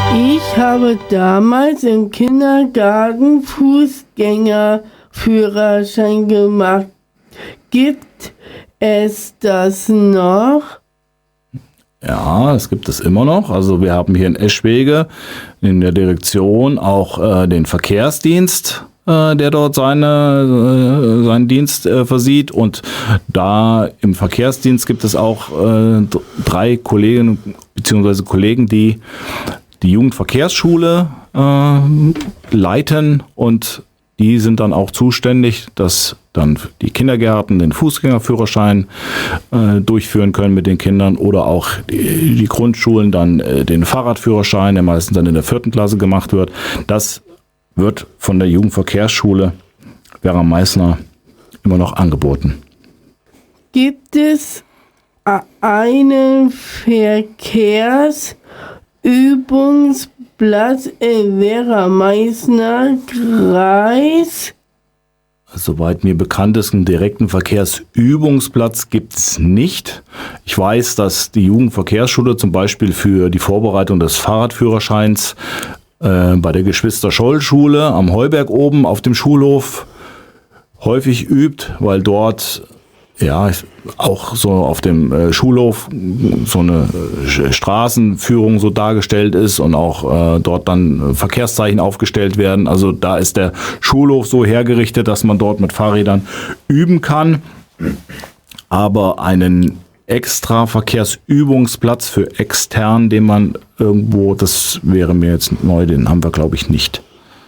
Ich habe damals im Kindergarten Fußgängerführerschein gemacht. Gibt es das noch? Ja, es gibt es immer noch. Also wir haben hier in Eschwege in der Direktion auch den Verkehrsdienst, der dort seinen Dienst versieht. Und da im Verkehrsdienst gibt es auch 3 Kolleginnen bzw. Kollegen, die die Jugendverkehrsschule leiten, und die sind dann auch zuständig, dass dann die Kindergärten den Fußgängerführerschein durchführen können mit den Kindern, oder auch die Grundschulen dann den Fahrradführerschein, der meistens dann in der 4. Klasse gemacht wird. Das wird von der Jugendverkehrsschule Vera Meißner immer noch angeboten. Gibt es einen Verkehrsübungsplatz im Vera Meißner Kreis? Soweit mir bekannt ist, einen direkten Verkehrsübungsplatz gibt es nicht. Ich weiß, dass die Jugendverkehrsschule zum Beispiel für die Vorbereitung des Fahrradführerscheins bei der Geschwister-Scholl-Schule am Heuberg oben auf dem Schulhof häufig übt, weil dort auch so auf dem Schulhof so eine Straßenführung so dargestellt ist und auch dort dann Verkehrszeichen aufgestellt werden. Also da ist der Schulhof so hergerichtet, dass man dort mit Fahrrädern üben kann. Aber einen extra Verkehrsübungsplatz für extern, den man irgendwo, das wäre mir jetzt neu, den haben wir, glaube ich, nicht.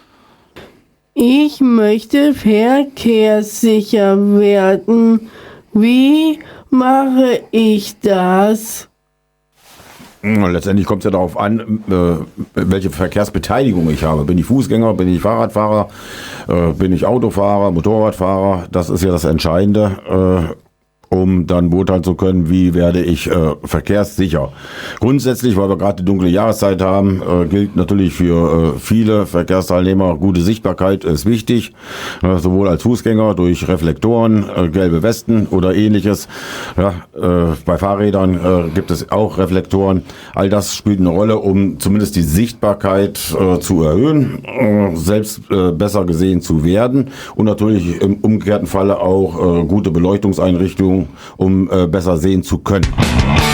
Ich möchte verkehrssicher werden. Wie mache ich das? Letztendlich kommt es ja darauf an, welche Verkehrsbeteiligung ich habe. Bin ich Fußgänger, bin ich Fahrradfahrer, bin ich Autofahrer, Motorradfahrer? Das ist ja das Entscheidende, um dann beurteilen zu können, wie werde ich verkehrssicher. Grundsätzlich, weil wir gerade die dunkle Jahreszeit haben, gilt natürlich für viele Verkehrsteilnehmer, gute Sichtbarkeit ist wichtig, sowohl als Fußgänger durch Reflektoren, gelbe Westen oder ähnliches. Ja, bei Fahrrädern gibt es auch Reflektoren. All das spielt eine Rolle, um zumindest die Sichtbarkeit zu erhöhen, selbst besser gesehen zu werden, und natürlich im umgekehrten Falle auch gute Beleuchtungseinrichtungen, um besser sehen zu können.